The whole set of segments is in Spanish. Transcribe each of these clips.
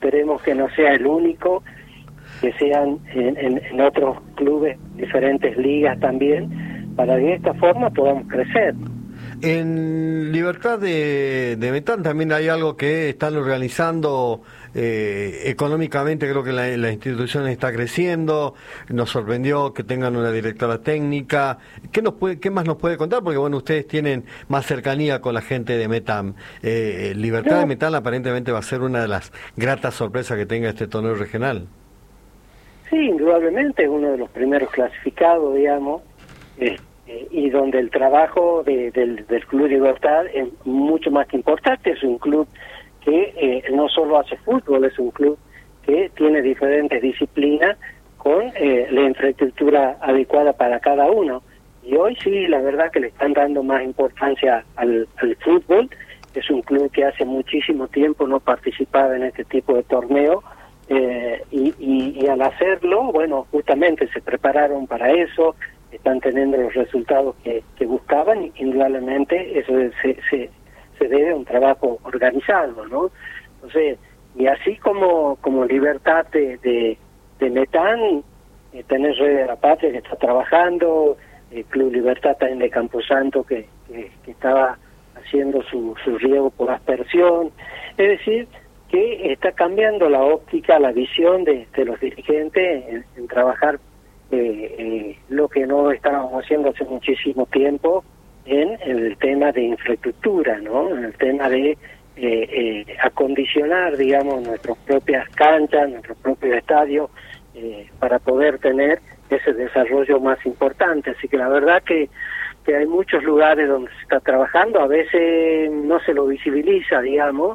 esperemos que no sea el único, que sean en otros clubes, diferentes ligas también, para que de esta forma podamos crecer. En Libertad de Metán también hay algo que están organizando económicamente. Creo que la institución está creciendo. Nos sorprendió que tengan una directora técnica. ¿Qué más nos puede contar? Porque bueno, ustedes tienen más cercanía con la gente de Metán. Libertad de Metán aparentemente va a ser una de las gratas sorpresas que tenga este torneo regional. Sí, indudablemente es uno de los primeros clasificados, digamos, y donde el trabajo del Club Libertad es mucho más que importante. Es un club que no solo hace fútbol, es un club que tiene diferentes disciplinas con la infraestructura adecuada para cada uno. Y hoy sí, la verdad que le están dando más importancia al fútbol. Es un club que hace muchísimo tiempo no participaba en este tipo de torneo, y al hacerlo, bueno, justamente se prepararon para eso, están teniendo los resultados que buscaban, y indudablemente eso se debe a un trabajo organizado, ¿no? Entonces, y así como Libertad de Metán, tenés Red de la Patria que está trabajando, el Club Libertad también de Camposanto que estaba haciendo su riego por aspersión. Es decir, que está cambiando la óptica, la visión de los dirigentes en trabajar lo que no estábamos haciendo hace muchísimo tiempo en el tema de infraestructura, ¿no? En el tema de acondicionar, digamos, nuestras propias canchas, nuestros propios estadios, para poder tener ese desarrollo más importante. Así que la verdad que hay muchos lugares donde se está trabajando, a veces no se lo visibiliza, digamos,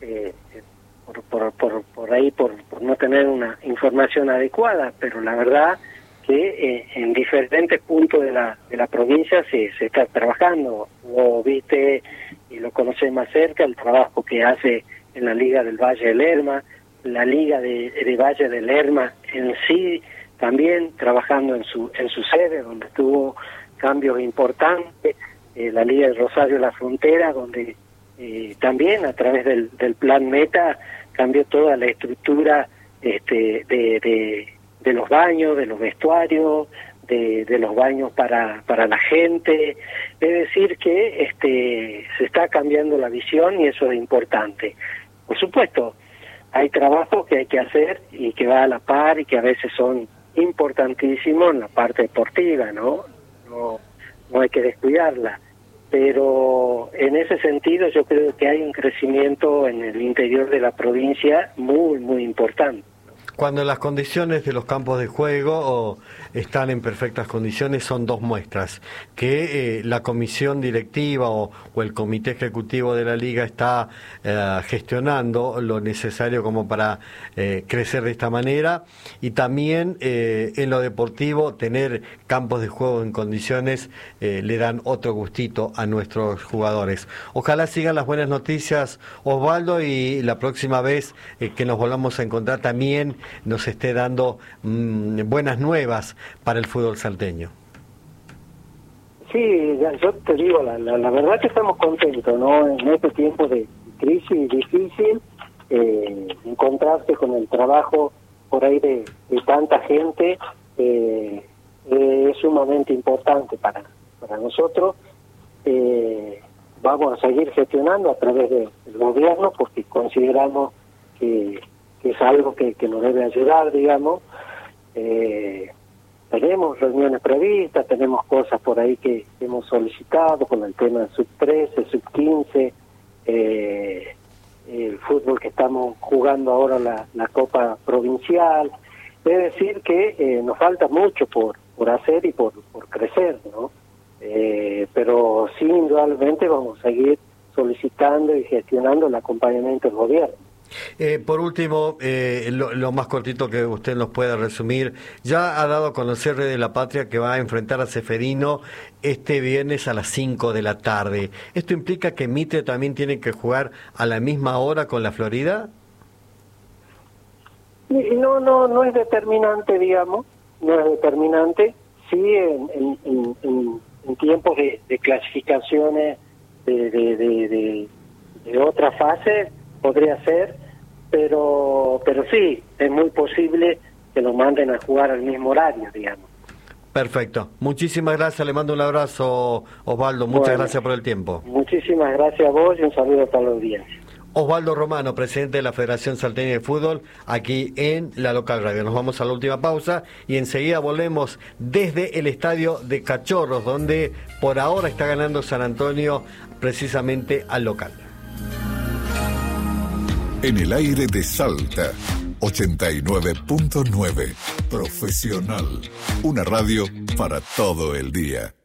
por ahí, por no tener una información adecuada, pero la verdad que en diferentes puntos de la provincia se está trabajando. Vos viste y lo conocés más cerca el trabajo que hace en la Liga del Valle del Lerma, la Liga de Valle del Lerma en sí también trabajando en su sede, donde tuvo cambios importantes, la Liga de Rosario de la Frontera, donde también a través del plan Meta cambió toda la estructura de los baños, de los vestuarios, de los baños para la gente. Es decir que se está cambiando la visión y eso es importante. Por supuesto, hay trabajos que hay que hacer y que va a la par y que a veces son importantísimos en la parte deportiva, ¿no? No hay que descuidarla. Pero en ese sentido yo creo que hay un crecimiento en el interior de la provincia muy, muy importante. Cuando las condiciones de los campos de juego están en perfectas condiciones, son dos muestras: que la comisión directiva o el comité ejecutivo de la liga está gestionando lo necesario como para crecer de esta manera, y también en lo deportivo tener campos de juego en condiciones le dan otro gustito a nuestros jugadores. Ojalá sigan las buenas noticias, Osvaldo, y la próxima vez que nos volvamos a encontrar también nos esté dando buenas nuevas para el fútbol salteño. Sí, yo te digo, la verdad que estamos contentos, ¿no? En este tiempo de crisis difícil, encontrarse con el trabajo por ahí de tanta gente es sumamente importante para nosotros. Vamos a seguir gestionando a través del gobierno porque consideramos que es algo que nos debe ayudar, digamos. Tenemos reuniones previstas, tenemos cosas por ahí que hemos solicitado con el tema del sub-13, sub-15, el fútbol que estamos jugando ahora, la Copa Provincial. Es decir que nos falta mucho por hacer y por crecer, ¿no? Pero sí, indudablemente vamos a seguir solicitando y gestionando el acompañamiento del gobierno. Por último, lo más cortito que usted nos pueda resumir, ya ha dado a conocer Red de la Patria que va a enfrentar a Ceferino este viernes a las 5 de la tarde. ¿Esto implica que Mitre también tiene que jugar a la misma hora con la Florida? No es determinante, digamos, no es determinante. Sí, en tiempos de clasificaciones de otra fase podría ser, pero sí, es muy posible que los manden a jugar al mismo horario, digamos. Perfecto. Muchísimas gracias. Le mando un abrazo, Osvaldo. Muchas gracias por el tiempo. Muchísimas gracias a vos y un saludo a toda la audiencia. Osvaldo Romano, presidente de la Federación Salteña de Fútbol, aquí en la Local Radio. Nos vamos a la última pausa y enseguida volvemos desde el estadio de Cachorros, donde por ahora está ganando San Antonio precisamente al local. En el aire de Salta, 89.9, Profesional, una radio para todo el día.